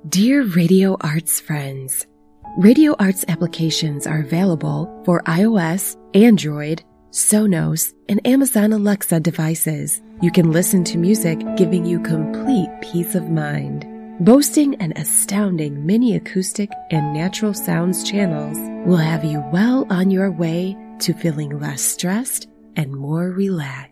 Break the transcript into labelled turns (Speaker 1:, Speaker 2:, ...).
Speaker 1: Dear Radio Arts friends, Radio Arts applications are available for iOS, Android, Sonos, and Amazon Alexa devices. You can listen to music giving you complete peace of mind. Boasting an astounding mini acoustic and natural sounds channels will have you well on your way to feeling less stressed and more relaxed.